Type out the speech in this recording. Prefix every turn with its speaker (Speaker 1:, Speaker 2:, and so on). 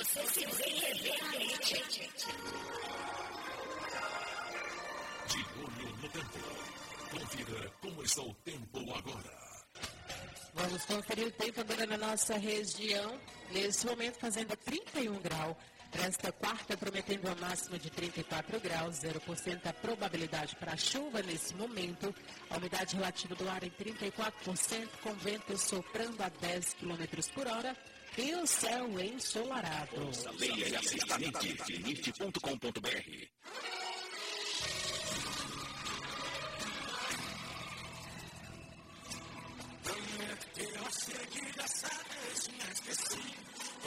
Speaker 1: você se vê realmente.
Speaker 2: De olho no tempo. Confira como está o tempo agora.
Speaker 3: Vamos conferir o tempo agora na nossa região. Nesse momento fazendo 31 graus. Para esta quarta, prometendo a máxima de 34 graus, 0% a probabilidade para chuva nesse momento. A umidade relativa do ar em 34%, com vento soprando a 10 km por hora. E o céu ensolarado.
Speaker 2: Leia e assista NIT.com.br.
Speaker 4: Prometo que eu seguir dessa vez, me esqueci.